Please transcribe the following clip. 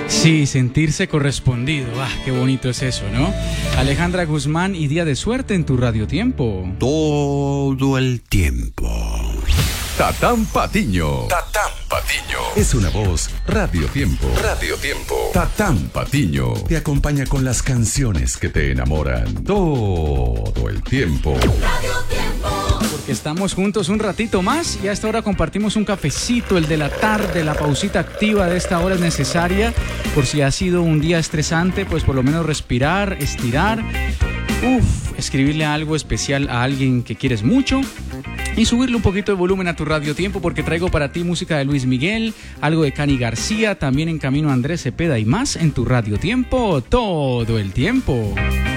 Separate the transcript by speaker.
Speaker 1: Sí, sentirse correspondido. Ah, qué bonito es eso, ¿no? Alejandra Guzmán y Día de Suerte en tu Radio Tiempo.
Speaker 2: Todo el tiempo.
Speaker 3: Tatán Patiño. Tatán Patiño. Es una voz Radio Tiempo. Radio Tiempo. Tatán Patiño. Te acompaña con las canciones que te enamoran. Todo el tiempo.
Speaker 1: Radio Tiempo. Porque estamos juntos un ratito más y a esta hora compartimos un cafecito, el de la tarde, la pausita activa de esta hora es necesaria. Por si ha sido un día estresante, pues por lo menos respirar, estirar. Escribirle algo especial a alguien que quieres mucho. Y subirle un poquito de volumen a tu Radio Tiempo porque traigo para ti música de Luis Miguel, algo de Cani García, también en camino Andrés Cepeda y más en tu Radio Tiempo todo el tiempo.